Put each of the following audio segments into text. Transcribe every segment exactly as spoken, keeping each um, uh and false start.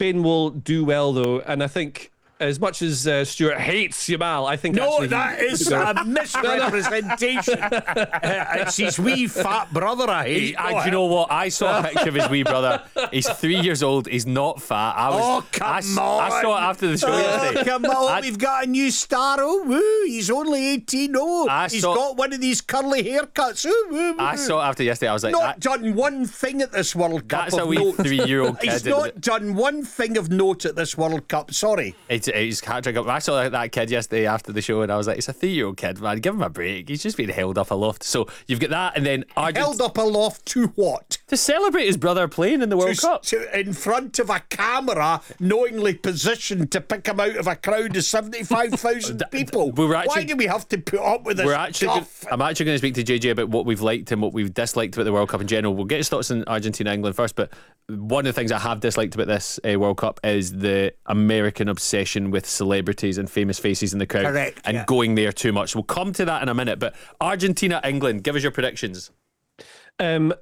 Spain will do well though, and I think. As much as uh, Stuart hates Yamal, I think no, actually that he, is a misrepresentation. uh, it's his wee fat brother I hate. He, I, do you know what? I saw a picture of his wee brother. He's three years old. He's not fat. I was, oh, come I, on. I saw it after the show oh, yesterday. Come on, I, we've got a new star. Oh, woo, he's only eighteen. Oh, I he's saw, got one of these curly haircuts. Ooh, woo, woo. I saw it after yesterday. I was like, not that, done one thing at this World Cup. That's of a wee note. three-year-old kid. He's not done one thing of note at this World Cup. Sorry. It's, it's hat-trick up. I saw that kid yesterday after the show and I was like, it's a three-year-old kid, man, give him a break. He's just been held up aloft. So you've got that, and then Argent- held up aloft to what? To celebrate his brother playing in the World to, Cup to, in front of a camera, knowingly positioned to pick him out of a crowd of seventy-five thousand people. We actually, Why do we have to put up with this we're actually stuff? I'm actually going to speak to J J about what we've liked and what we've disliked about the World Cup in general. We'll get his thoughts on Argentina England first, but one of the things I have disliked about this uh, World Cup is the American obsession with celebrities and famous faces in the crowd. Correct, and yeah. going there too much. We'll come to that in a minute, but Argentina England, give us your predictions. Um,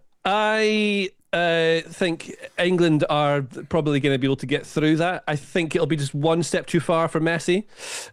I uh, think England are probably going to be able to get through that. I think it'll be just one step too far for Messi.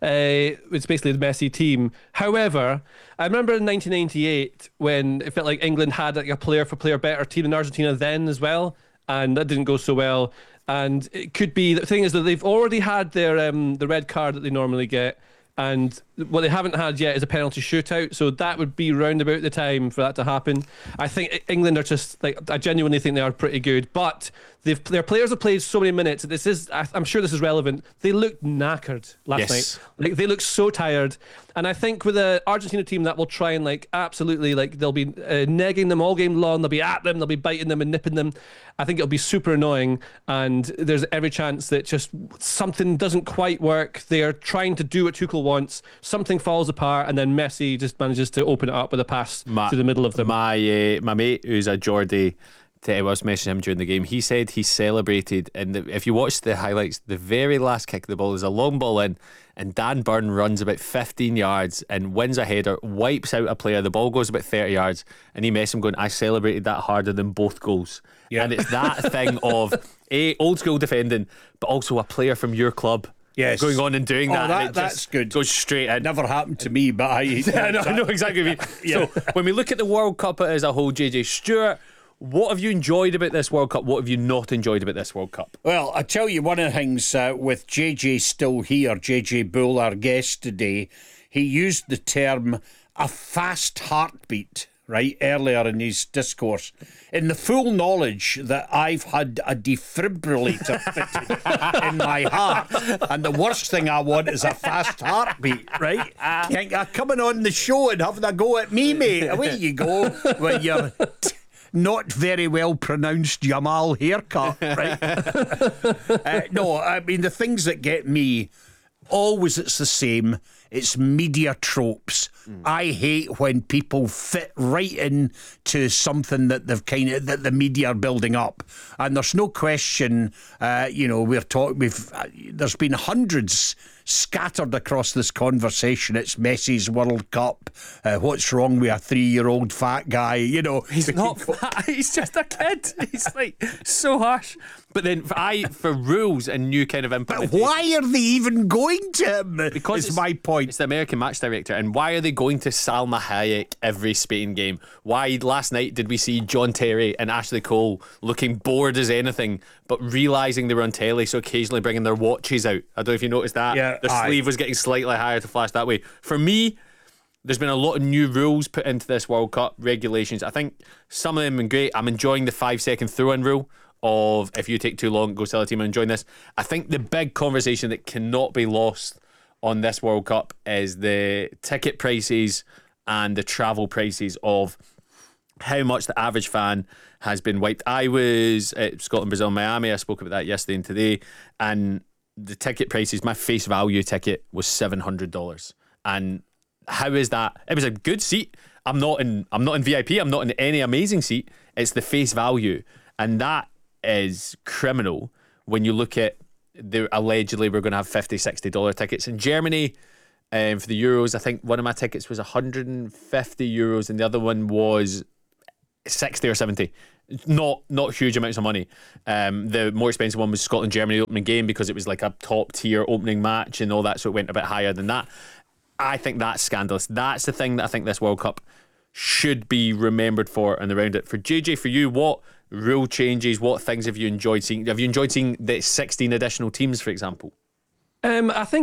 Uh, it's basically the Messi team. However, I remember in nineteen ninety-eight when it felt like England had like a player for player better team than Argentina then as well, and that didn't go so well. And it could be, the thing is that they've already had their um, the red card that they normally get, and what they haven't had yet is a penalty shootout, so that would be round about the time for that to happen. I think England are just like, I genuinely think they are pretty good, but they've, their players have played so many minutes. This is, I'm sure this is relevant. They looked knackered last Yes. night. Like, they look so tired, and I think with the Argentina team that will try and like absolutely like they'll be uh, negging them all game long. They'll be at them. They'll be biting them and nipping them. I think it'll be super annoying, and there's every chance that just something doesn't quite work. They're trying to do what Tuchel wants. Something falls apart, and then Messi just manages to open it up with a pass my, to the middle of them. My uh, my mate, who's a Geordie, I was messaging him during the game. He said he celebrated, and the, if you watch the highlights, the very last kick of the ball is a long ball in, and Dan Burn runs about fifteen yards and wins a header, wipes out a player. The ball goes about thirty yards, and he messaged him going, "I celebrated that harder than both goals." Yeah. And it's that thing of a old school defending, but also a player from your club. Yes. Going on and doing oh, that, that and it that's just good. Goes straight in. Never happened to me, but I, I, know, I know exactly what you mean. So when we look at the World Cup as a whole, J J Stewart, what have you enjoyed about this World Cup? What have you not enjoyed about this World Cup? Well, I tell you, one of the things uh, with J J still here, J J Bull, our guest today, he used the term a fast heartbeat, right, earlier in his discourse, in the full knowledge that I've had a defibrillator fitted in my heart, and the worst thing I want is a fast heartbeat, right? You're coming on the show and having a go at me, mate. Away you go with your not very well pronounced Yamal haircut, right? uh, no, I mean, the things that get me, always it's the same. It's media tropes. Mm. I hate when people fit right in to something that they've kind of that the media are building up, and there's no question. Uh, you know, we're talking. We've uh, there's been hundreds scattered across this conversation. It's Messi's World Cup. Uh, what's wrong with a three-year-old fat guy? You know, he's not fat. He's just a kid. He's like so harsh. But then, for, I for rules and new kind of implementation. But why are they even going to him? Because is my point. It's the American match director, and why are they going to Salma Hayek every Spain game? Why last night did we see John Terry and Ashley Cole looking bored as anything, but realising they were on telly, so occasionally bringing their watches out? I don't know if you noticed that. Yeah, their aye. sleeve was getting slightly higher to flash that way. For me, there's been a lot of new rules put into this World Cup, regulations. I think some of them have been great. I'm enjoying the five second throw-in rule of if you take too long, go sell a team. I'm enjoying this. I think the big conversation that cannot be lost on this World Cup is the ticket prices and the travel prices of how much the average fan has been wiped. I was at Scotland, Brazil, Miami. I spoke about that yesterday and today, and the ticket prices, my face value ticket was seven hundred dollars. And how is that? It was a good seat. I'm not in I'm not in V I P. I'm not in any amazing seat. It's the face value, and that is criminal when you look at the allegedly we're going to have fifty, sixty dollars tickets in Germany. Um, for the Euros, I think one of my tickets was one hundred fifty euros and the other one was sixty or seventy. Not not huge amounts of money. Um, the more expensive one was Scotland Germany opening game because it was like a top tier opening match and all that, so it went a bit higher than that. I think that's scandalous. That's the thing that I think this World Cup should be remembered for and around it. For J J, for you, what rule changes, what things have you enjoyed seeing? Have you enjoyed seeing the sixteen additional teams, for example? Um, I think